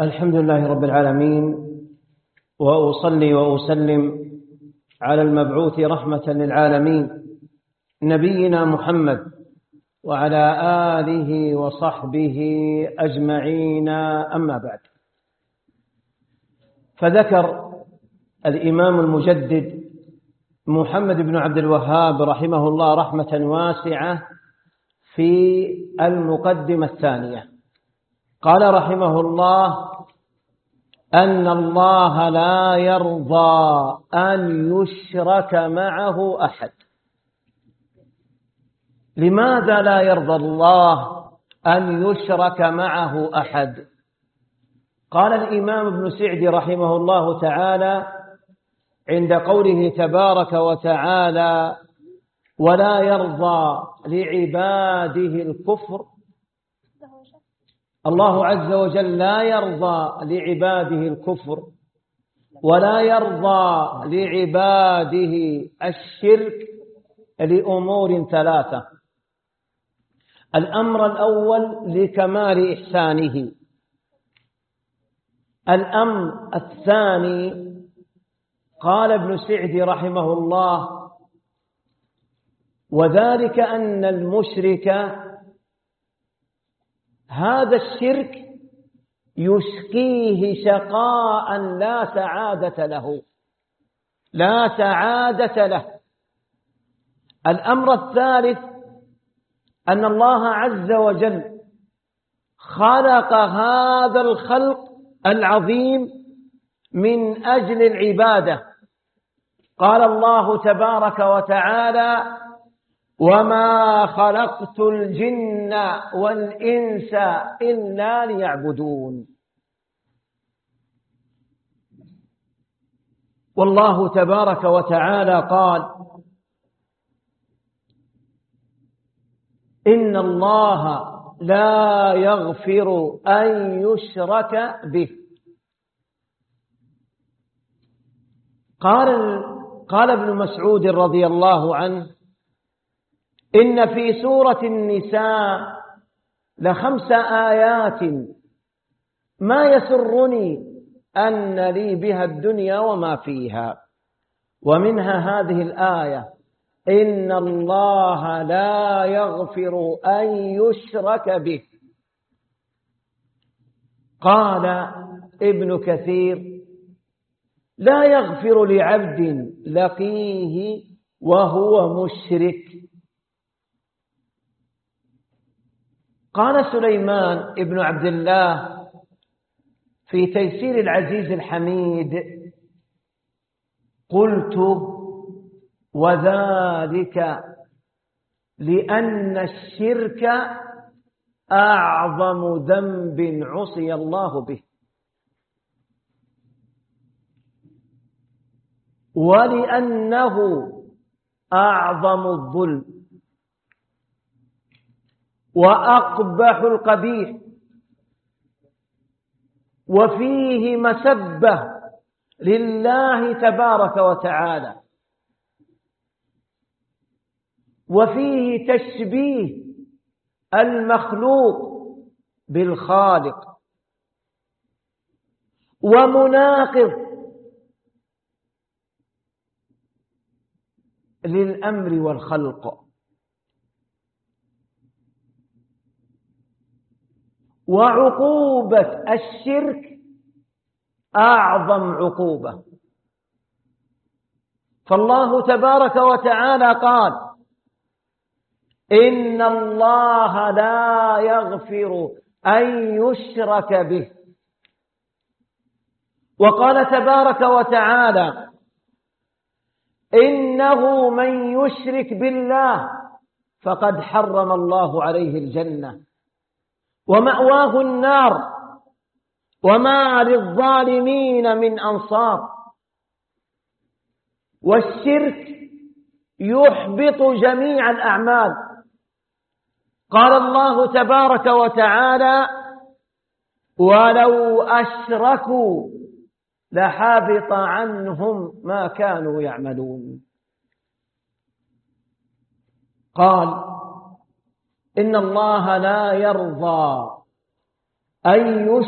الحمد لله رب العالمين، وأصلي وأسلم على المبعوث رحمة للعالمين نبينا محمد وعلى آله وصحبه أجمعين. أما بعد، فذكر الإمام المجدد محمد بن عبد الوهاب رحمه الله رحمة واسعة في المقدمة الثانية، قال رحمه الله أن الله لا يرضى أن يشرك معه أحد. لماذا لا يرضى الله أن يشرك معه أحد؟ قال الإمام ابن سعدي رحمه الله تعالى عند قوله تبارك وتعالى: ولا يرضى لعباده الكفر. الله عز وجل لا يرضى لعباده الكفر ولا يرضى لعباده الشرك لأمور ثلاثة. الأمر الأول لكمال إحسانه. الأمر الثاني قال ابن سعدي رحمه الله: وذلك أن المشرك هذا الشرك يشقيه شقاء لا سعادة له، لا سعادة له. الأمر الثالث أن الله عز وجل خلق هذا الخلق العظيم من أجل العبادة. قال الله تبارك وتعالى: وما خلقت الجن والإنس إلا ليعبدون. والله تبارك وتعالى قال: إن الله لا يغفر أن يشرك به. قال ابن مسعود رضي الله عنه: إن في سورة النساء ل5 آيات ما يسرني أن لي بها الدنيا وما فيها، ومنها هذه الآية: إن الله لا يغفر أن يشرك به. قال ابن كثير: لا يغفر لعبد لقيه وهو مشرك. قال سليمان ابن عبد الله في تيسير العزيز الحميد: قلت: وذلك لأن الشرك أعظم ذنب عصي الله به، ولأنه أعظم الظلم وأقبح القبيح، وفيه مسبة لله تبارك وتعالى، وفيه تشبيه المخلوق بالخالق، ومناقض للأمر والخلق، وعقوبة الشرك أعظم عقوبة. فالله تبارك وتعالى قال: إن الله لا يغفر أن يشرك به. وقال تبارك وتعالى: إنه من يشرك بالله فقد حرم الله عليه الجنة ومأواه النار وما للظالمين من أنصار. والشرك يحبط جميع الأعمال. قال الله تبارك وتعالى: ولو أشركوا لحبط عنهم ما كانوا يعملون. قال: إن الله لا يرضى أن